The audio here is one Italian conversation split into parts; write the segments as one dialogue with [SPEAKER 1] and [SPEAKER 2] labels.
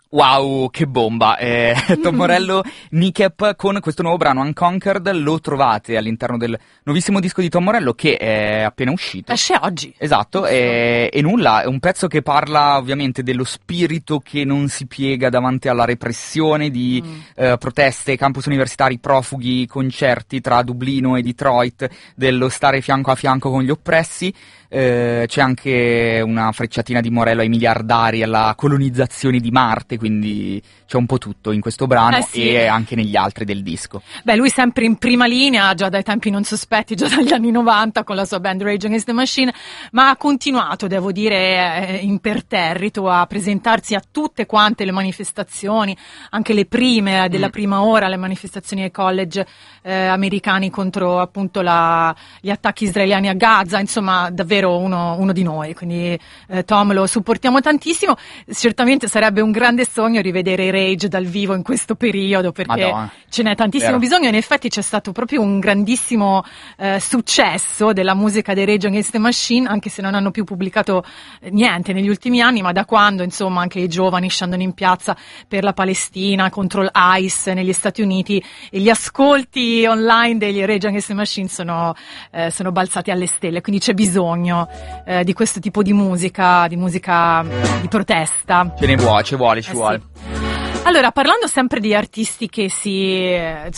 [SPEAKER 1] Wow, che bomba! Tom Morello, Kneecap con questo nuovo brano Unconquered, lo trovate all'interno del nuovissimo disco di Tom Morello che è appena uscito.
[SPEAKER 2] Esce oggi.
[SPEAKER 1] Esatto, e nulla, è un pezzo che parla ovviamente dello spirito che non si piega davanti alla repressione di proteste, campus universitari, profughi, concerti tra Dublino e Detroit, dello stare fianco a fianco con gli oppressi. C'è anche una frecciatina di Morello ai miliardari, alla colonizzazione di Marte, quindi c'è un po' tutto in questo brano
[SPEAKER 2] sì.
[SPEAKER 1] E anche negli altri del disco.
[SPEAKER 2] Beh, lui sempre in prima linea, già dai tempi non sospetti, già dagli anni 90 con la sua band Rage Against the Machine, ma ha continuato, devo dire, imperterrito a presentarsi a tutte quante le manifestazioni, anche le prime, della prima ora, le manifestazioni ai college americani contro appunto gli attacchi israeliani a Gaza, insomma davvero uno di noi, quindi Tom lo supportiamo tantissimo. Certamente sarebbe un grande sogno rivedere i Rage dal vivo in questo periodo, perché
[SPEAKER 1] Madonna,
[SPEAKER 2] ce n'è tantissimo bisogno. In effetti c'è stato proprio un grandissimo successo della musica dei Rage Against the Machine, anche se non hanno più pubblicato niente negli ultimi anni, ma da quando insomma anche i giovani scendono in piazza per la Palestina, contro l'ICE negli Stati Uniti, e gli ascolti online degli Rage Against the Machine sono balzati alle stelle, quindi c'è bisogno di questo tipo di musica di protesta.
[SPEAKER 1] Ce ne vuole, ci vuole.
[SPEAKER 2] Allora, parlando sempre di artisti che si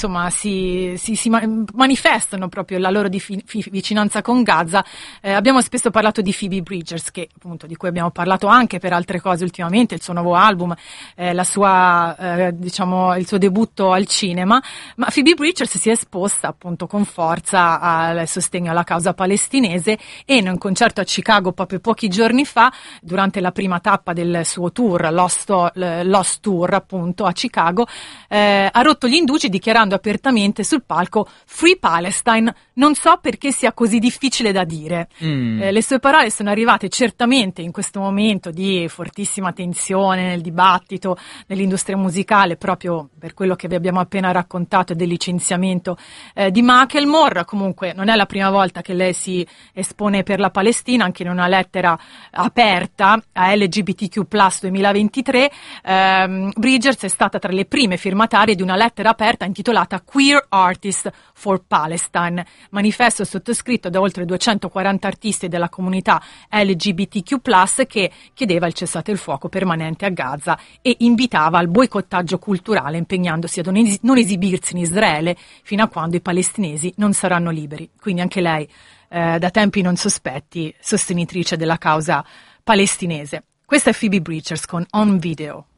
[SPEAKER 2] manifestano proprio la loro vicinanza con Gaza, abbiamo spesso parlato di Phoebe Bridgers, che appunto di cui abbiamo parlato anche per altre cose ultimamente, il suo nuovo album, il suo debutto al cinema, ma Phoebe Bridgers si è esposta appunto con forza al sostegno alla causa palestinese, e in un concerto a Chicago proprio pochi giorni fa, durante la prima tappa del suo tour, Lost Tour appunto a Chicago, ha rotto gli indugi dichiarando apertamente sul palco "Free Palestine, non so perché sia così difficile da dire". Le sue parole sono arrivate certamente in questo momento di fortissima tensione nel dibattito nell'industria musicale, proprio per quello che vi abbiamo appena raccontato del licenziamento di Macklemore. Comunque non è la prima volta che lei si espone per la Palestina, anche in una lettera aperta a LGBTQ+ 2023, Bridgers è stata tra le prime firmatarie di una lettera aperta intitolata Queer Artists for Palestine, manifesto sottoscritto da oltre 240 artisti della comunità LGBTQ+, che chiedeva il cessate il fuoco permanente a Gaza e invitava al boicottaggio culturale, impegnandosi a non esibirsi in Israele fino a quando i palestinesi non saranno liberi. Quindi anche lei, da tempi non sospetti, sostenitrice della causa palestinese. Questa è Phoebe Bridgers con On Video.